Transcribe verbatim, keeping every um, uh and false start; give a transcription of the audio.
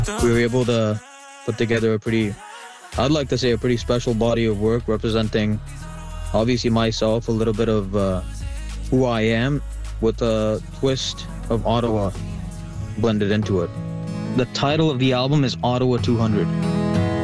we were able to put together a pretty, I'd like to say, a pretty special body of work representing, obviously, myself, a little bit of uh, who I am, with a twist of Ottawa blended into it. The title of the album is Ottawa two hundred.